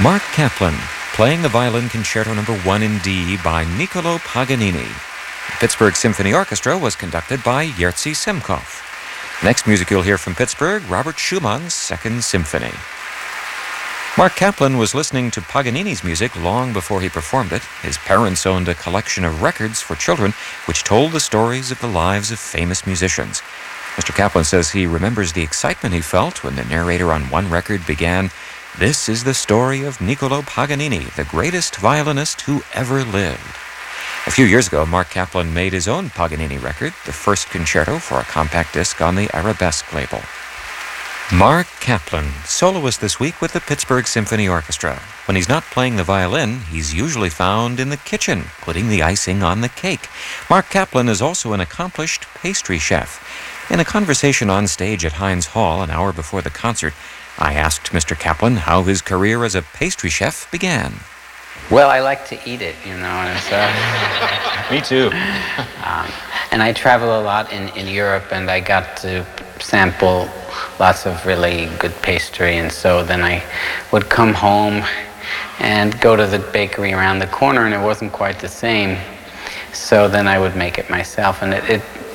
Mark Kaplan, playing the violin concerto number 1 in D by Niccolò Paganini. The Pittsburgh Symphony Orchestra was conducted by Jerzy Semkov. Next music you'll hear from Pittsburgh, Robert Schumann's Second Symphony. Mark Kaplan was listening to Paganini's music long before he performed it. His parents owned a collection of records for children which told the stories of the lives of famous musicians. Mr. Kaplan says he remembers the excitement he felt when the narrator on one record began, "This is the story of Niccolò Paganini, the greatest violinist who ever lived." A few years ago, Mark Kaplan made his own Paganini record, the first concerto for a compact disc on the Arabesque label. Mark Kaplan, soloist this week with the Pittsburgh Symphony Orchestra. When he's not playing the violin, he's usually found in the kitchen, putting the icing on the cake. Mark Kaplan is also an accomplished pastry chef. In a conversation on stage at Heinz Hall an hour before the concert, I asked Mr. Kaplan how his career as a pastry chef began. Well, I like to eat it, you know. Me too. And I travel a lot in Europe, and I got to sample lots of really good pastry, and so then I would come home and go to the bakery around the corner, and it wasn't quite the same. So then I would make it myself, and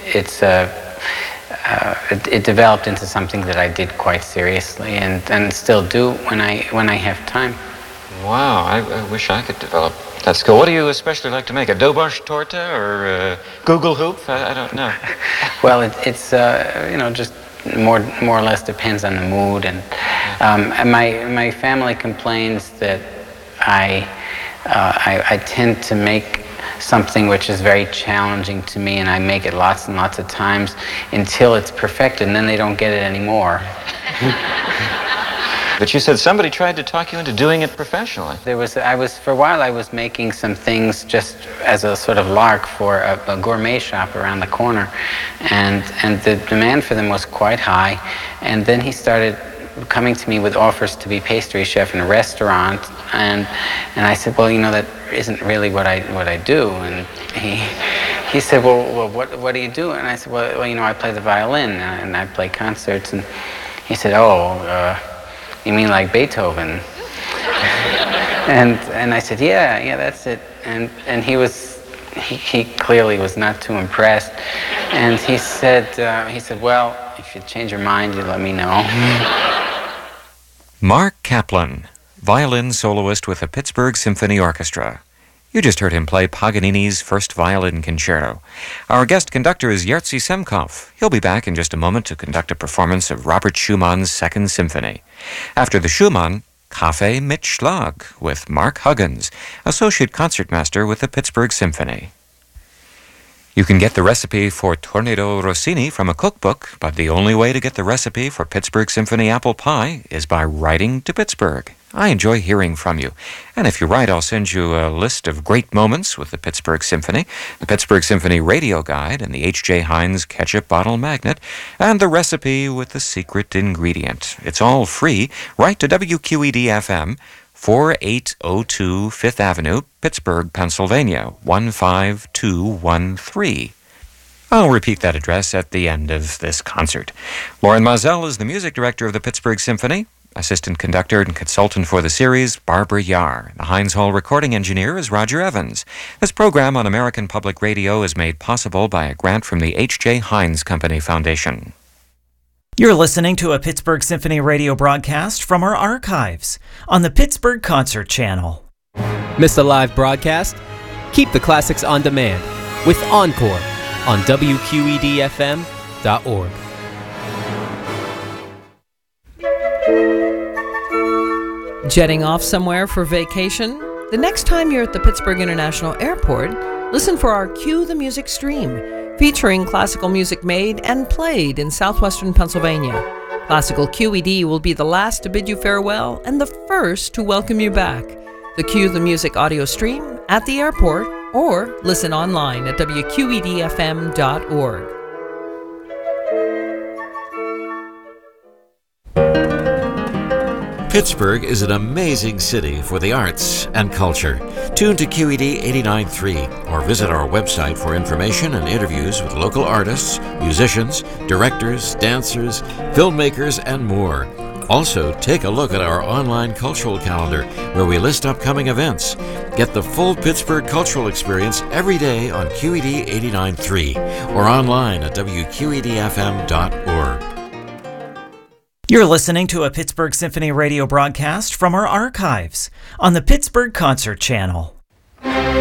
it developed into something that I did quite seriously, and still do when I have time. Wow, I wish I could develop that skill. What do you especially like to make? A doughbosh torta or a Google hoop? I don't know. Well, it's just more or less depends on the mood, and my family complains that I tend to make something which is very challenging to me, and I make it lots and lots of times until it's perfected, and then they don't get it anymore. But you said somebody tried to talk you into doing it professionally. For a while I was making some things just as a sort of lark for a gourmet shop around the corner, and the demand for them was quite high, and then he started coming to me with offers to be pastry chef in a restaurant, and I said, well, that isn't really what I do, and he said, well, what do you do? And I said, well, I play the violin and I play concerts, and he said, you mean like Beethoven? and I said, yeah, that's it. And he clearly was not too impressed. And he said, well, if you change your mind, you let me know. Mark Kaplan, violin soloist with the Pittsburgh Symphony Orchestra. You just heard him play Paganini's First Violin Concerto. Our guest conductor is Jerzy Semkov. He'll be back in just a moment to conduct a performance of Robert Schumann's Second Symphony. After the Schumann, Kaffee mit Schlag with Mark Huggins, Associate Concertmaster with the Pittsburgh Symphony. You can get the recipe for Tornado Rossini from a cookbook, but the only way to get the recipe for Pittsburgh Symphony apple pie is by writing to Pittsburgh. I enjoy hearing from you. And if you write, I'll send you a list of great moments with the Pittsburgh Symphony, the Pittsburgh Symphony Radio Guide, and the H.J. Heinz Ketchup Bottle Magnet, and the recipe with the secret ingredient. It's all free. Write to WQED-FM, 4802 Fifth Avenue, Pittsburgh, Pennsylvania, 15213. I'll repeat that address at the end of this concert. Lauren Mazel is the music director of the Pittsburgh Symphony. Assistant conductor and consultant for the series, Barbara Yar. The Heinz Hall recording engineer is Roger Evans. This program on American Public Radio is made possible by a grant from the H.J. Heinz Company Foundation. You're listening to a Pittsburgh Symphony radio broadcast from our archives on the Pittsburgh Concert Channel. Miss a live broadcast? Keep the classics on demand with Encore on WQEDFM.org. Jetting off somewhere for vacation? The next time you're at the Pittsburgh International Airport, listen for our Cue the Music stream, featuring classical music made and played in southwestern Pennsylvania. Classical QED will be the last to bid you farewell and the first to welcome you back. The Cue the Music audio stream at the airport, or listen online at WQEDFM.org. Pittsburgh is an amazing city for the arts and culture. Tune to QED 89.3 or visit our website for information and interviews with local artists, musicians, directors, dancers, filmmakers, and more. Also, take a look at our online cultural calendar where we list upcoming events. Get the full Pittsburgh cultural experience every day on QED 89.3 or online at WQEDFM.org. You're listening to a Pittsburgh Symphony radio broadcast from our archives on the Pittsburgh Concert Channel.